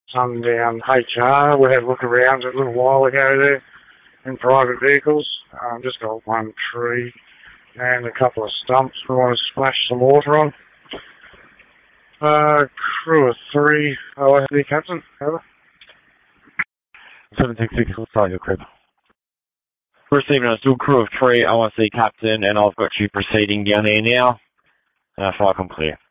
Sundown HR. We had a look around a little while ago there in private vehicles. Just got one tree and a couple of stumps we want to splash some water on. Crew of 3, OSC Captain, over. 766, sorry, your crib. Receiving a still crew of 3, OSC Captain, and I've got you proceeding down there now. Fire come clear.